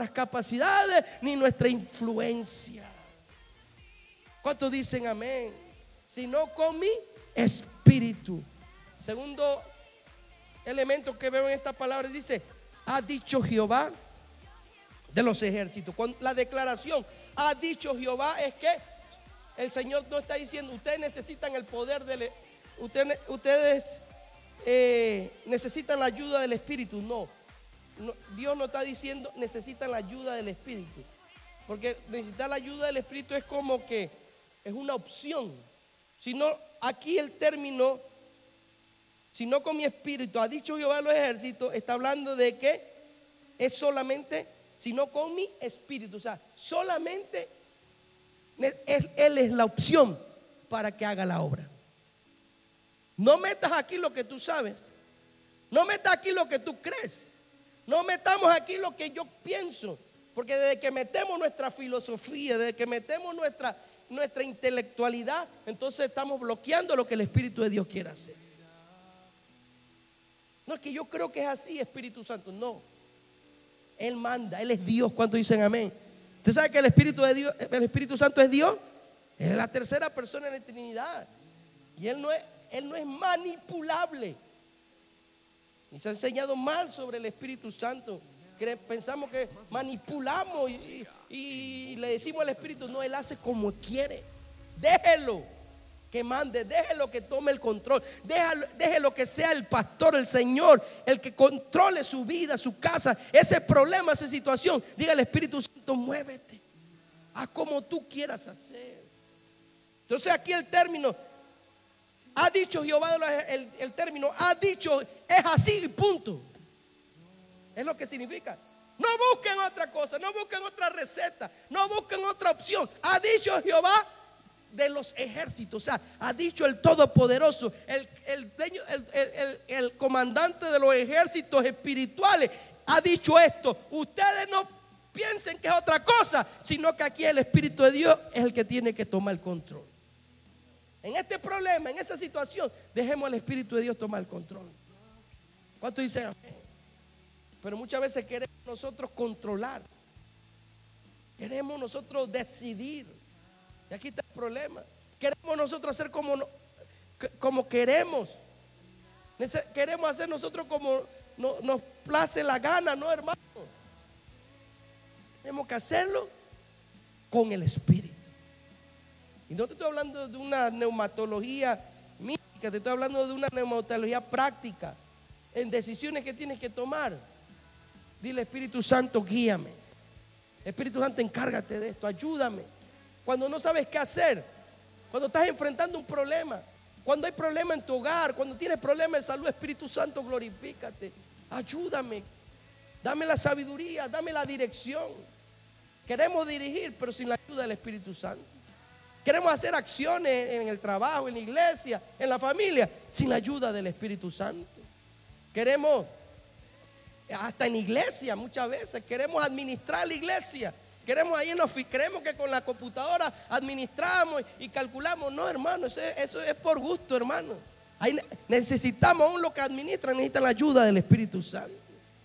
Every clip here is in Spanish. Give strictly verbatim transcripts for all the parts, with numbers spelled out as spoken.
nuestras capacidades ni nuestra influencia. ¿Cuántos dicen amén? Sino con mi espíritu. Segundo elemento que veo en esta palabra dice: ha dicho Jehová de los ejércitos. Con la declaración ha dicho Jehová es que el Señor no está diciendo ustedes necesitan el poder del, ustedes, ustedes eh, necesitan la ayuda del Espíritu. No, no, Dios no está diciendo necesitan la ayuda del Espíritu, porque necesitar la ayuda del Espíritu es como que es una opción. Sino aquí el término sino con mi espíritu ha dicho Jehová de los ejércitos, está hablando de que es solamente sino con mi espíritu. O sea, solamente él, él es la opción para que haga la obra. No metas aquí lo que tú sabes, no metas aquí lo que tú crees, no metamos aquí lo que yo pienso, porque desde que metemos nuestra filosofía, desde que metemos nuestra, nuestra intelectualidad, entonces estamos bloqueando lo que el Espíritu de Dios quiere hacer. No es que yo creo que es así, Espíritu Santo, no. Él manda, Él es Dios. ¿Cuántos dicen amén? ¿Usted sabe que el Espíritu de Dios, el Espíritu Santo es Dios? Él es la tercera persona en la Trinidad. Y Él no es, Él no es manipulable. Y se ha enseñado mal sobre el Espíritu Santo. Pensamos que manipulamos y, y, y le decimos al Espíritu, no, Él hace como quiere. Déjelo que mande, déjelo que tome el control, déjalo, déjelo que sea el pastor, el Señor, el que controle su vida, su casa, ese problema, esa situación. Diga al Espíritu Santo, muévete, haz como tú quieras hacer. Entonces aquí el término, ha dicho Jehová, el, el término, ha dicho, es así y punto. Es lo que significa. No busquen otra cosa, no busquen otra receta, no busquen otra opción. Ha dicho Jehová de los ejércitos, o sea, ha dicho el Todopoderoso, el, el, el, el, el comandante de los ejércitos espirituales, ha dicho esto. Ustedes no piensen que es otra cosa, sino que aquí el Espíritu de Dios es el que tiene que tomar el control. En este problema, en esa situación, dejemos al Espíritu de Dios tomar el control. ¿Cuántos dicen amén? Pero muchas veces queremos nosotros controlar, queremos nosotros decidir. Y aquí está el problema. Queremos nosotros hacer como, como queremos. Queremos hacer nosotros como no, nos place la gana, no, hermano. Tenemos que hacerlo con el Espíritu. Y no te estoy hablando de una neumatología mística, te estoy hablando de una neumatología práctica, en decisiones que tienes que tomar. Dile, Espíritu Santo, guíame. Espíritu Santo, encárgate de esto, ayúdame. Cuando no sabes qué hacer, cuando estás enfrentando un problema, cuando hay problema en tu hogar, cuando tienes problemas de salud, Espíritu Santo, glorifícate, ayúdame, dame la sabiduría, dame la dirección. Queremos dirigir, pero sin la ayuda del Espíritu Santo. Queremos hacer acciones en el trabajo, en la iglesia, en la familia, sin la ayuda del Espíritu Santo. Queremos, hasta en iglesia muchas veces, queremos administrar la iglesia. Queremos ahí, nos, creemos que con la computadora administramos y calculamos. No, hermano, eso, eso es por gusto, hermano. Ahí necesitamos, aún los que administran necesitan la ayuda del Espíritu Santo.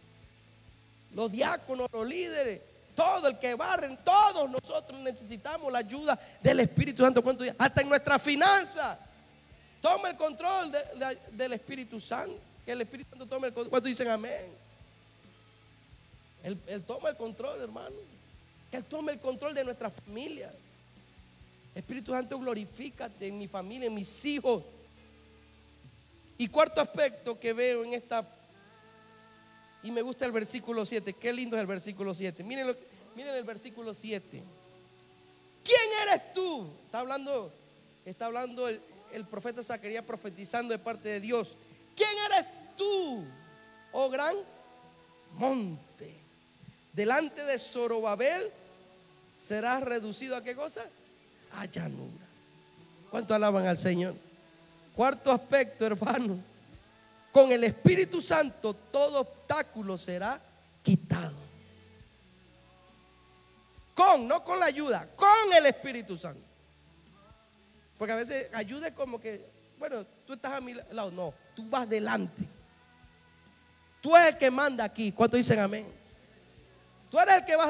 Los diáconos, los líderes, todo el que barren, todos nosotros necesitamos la ayuda del Espíritu Santo. ¿Cuánto? Hasta en nuestra finanza. Toma el control de, de, del Espíritu Santo. Que el Espíritu Santo tome el control. ¿Cuántos dicen amén? Él, él toma el control, hermano. Que Él tome el control de nuestra familia. Espíritu Santo, glorifícate en mi familia, en mis hijos. Y cuarto aspecto que veo en esta, y me gusta el versículo siete. Qué lindo es el versículo siete. Miren, lo, miren el versículo siete. ¿Quién eres tú? Está hablando, está hablando el, el profeta Zacarías profetizando de parte de Dios. ¿Quién eres tú, oh gran monte? Delante de Zorobabel serás reducido a qué cosa? A llanura. ¿Cuánto alaban al Señor? Cuarto aspecto, hermano. Con el Espíritu Santo todo obstáculo será quitado. Con, no con la ayuda, con el Espíritu Santo. Porque a veces ayuda es como que, bueno, tú estás a mi lado. No, tú vas delante. Tú eres el que manda aquí. ¿Cuántos dicen amén? Tú eres el que vas